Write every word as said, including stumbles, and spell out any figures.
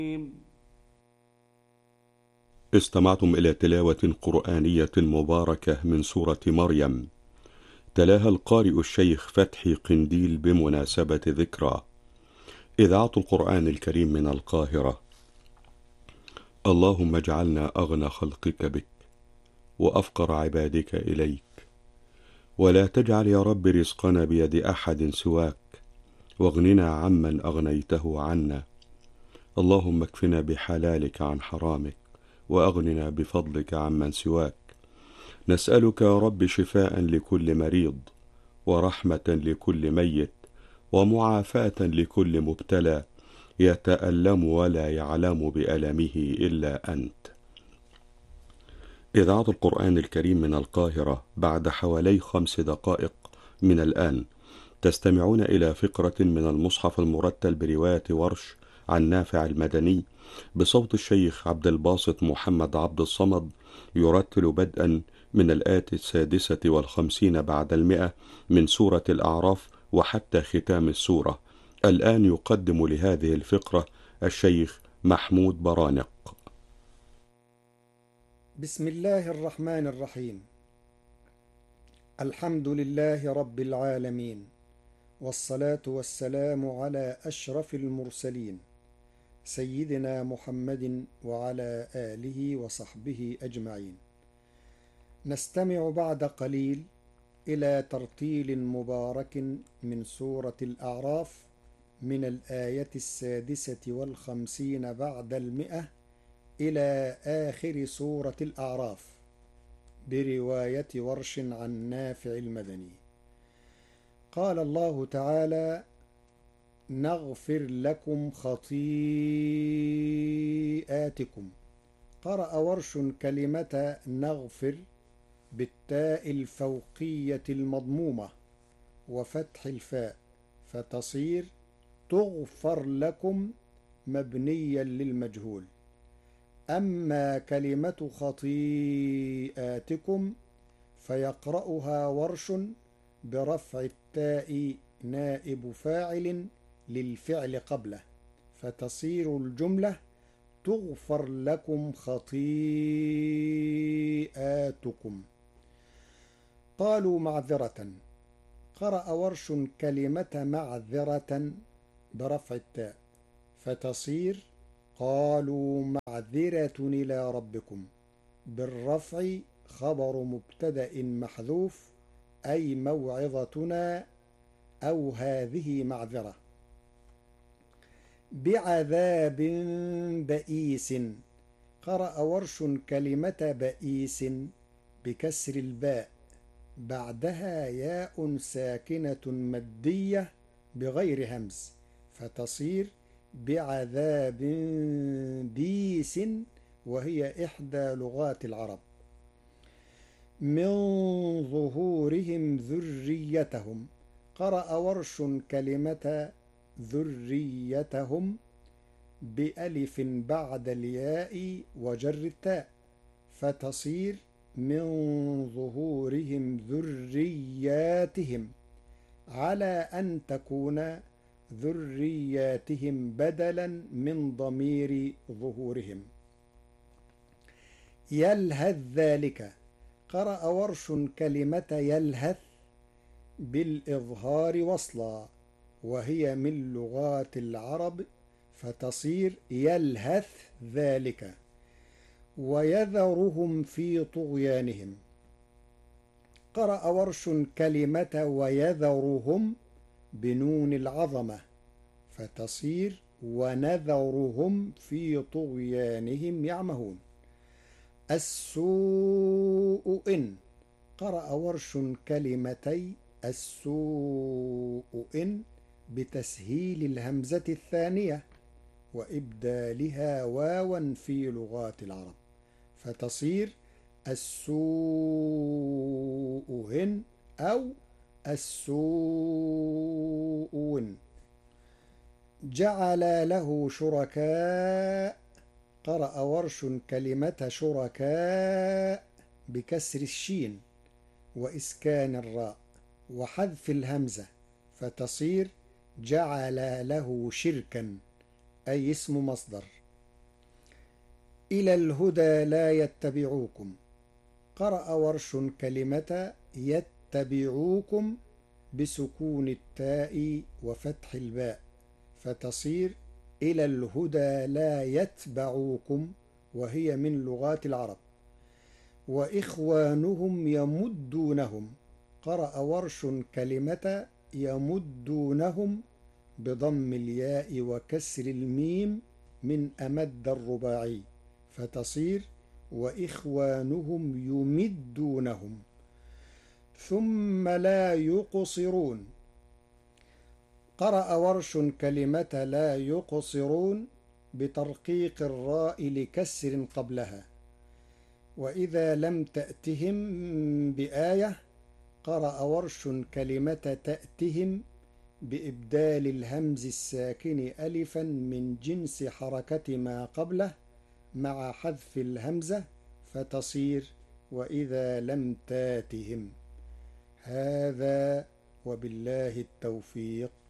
استمعتم إلى تلاوة قرآنية مباركة من سورة مريم، تلاها القارئ الشيخ فتحي قنديل بمناسبة ذكرى إذاعة القرآن الكريم من القاهرة. اللهم اجعلنا أغنى خلقك بك وأفقر عبادك إليك، ولا تجعل يا رب رزقنا بيد أحد سواك، واغننا عمن أغنيته عنا. اللهم اكفنا بحلالك عن حرامك، وأغننا بفضلك عمن سواك. نسألك يا رب شفاء لكل مريض، ورحمة لكل ميت، ومعافاة لكل مبتلى يتألم ولا يعلم بألمه إلا أنت. إذاعة القرآن الكريم من القاهرة، بعد حوالي خمس دقائق من الآن تستمعون إلى فقرة من المصحف المرتل برواية ورش عن نافع المدني بصوت الشيخ عبد الباسط محمد عبد الصمد، يرتل بدءا من الآية السادسة والخمسين بعد المئة من سورة الأعراف وحتى ختام السورة. الآن يقدم لهذه الفقرة الشيخ محمود برانق. بسم الله الرحمن الرحيم. الحمد لله رب العالمين، والصلاة والسلام على أشرف المرسلين سيدنا محمد وعلى آله وصحبه أجمعين. نستمع بعد قليل إلى ترتيل مبارك من سورة الأعراف من الآية السادسة والخمسين بعد المئة إلى آخر سورة الأعراف برواية ورش عن نافع المدني. قال الله تعالى: نغفر لكم خطيئاتكم. قرأ ورش كلمة نغفر بالتاء الفوقية المضمومة وفتح الفاء، فتصير تغفر لكم مبنيا للمجهول. أما كلمة خطيئاتكم فيقرأها ورش برفع التاء نائب فاعل للفعل قبله، فتصير الجملة تغفر لكم خطيئاتكم. قالوا معذرة. قرأ ورش كلمة معذرة برفع التاء، فتصير قالوا معذرة إلى ربكم، بالرفع خبر مبتدأ محذوف، أي موعظتنا أو هذه معذرة. بعذاب بئيس. قرأ ورش كلمة بئيس بكسر الباء، بعدها ياء ساكنة مادية بغير همز، فتصير بعذاب بيس، وهي إحدى لغات العرب. من ظهورهم ذريتهم. قرأ ورش كلمة ذريتهم بألف بعد الياء وجر التاء، فتصير من ظهورهم ذرياتهم، على أن تكون ذرياتهم بدلا من ضمير ظهورهم. يلهث ذلك. قرأ ورش كلمة يلهث بالإظهار وصلا، وهي من لغات العرب، فتصير يلهث ذلك. ويذرهم في طغيانهم. قرأ ورش كلمة ويذرهم بنون العظمة، فتصير ونذرهم في طغيانهم يعمهون. السوء إن. قرأ ورش كلمتي السوء إن بتسهيل الهمزة الثانية وإبدالها واوا في لغات العرب، فتصير السوء هن أو السوء. جعل له شركاء. قرأ ورش كلمة شركاء بكسر الشين وإسكان الراء وحذف الهمزة، فتصير جعل له شركا، أي اسم مصدر، إلى الهدى لا يتبعوكم. قرأ ورش كلمة يتبعوكم بسكون التاء وفتح الباء، فتصير إلى الهدى لا يتبعوكم، وهي من لغات العرب. وإخوانهم يمدونهم. قرأ ورش كلمة يمدونهم بضم الياء وكسر الميم من أمد الرباعي، فتصير وإخوانهم يمدونهم. ثم لا يقصرون. قرأ ورش كلمة لا يقصرون بترقيق الراء لكسر قبلها. وإذا لم تأتهم بآية قرأ ورش كلمة تأتهم بإبدال الهمز الساكن ألفا من جنس حركة ما قبله مع حذف الهمزة، فتصير وإذا لم تاتهم. هذا وبالله التوفيق.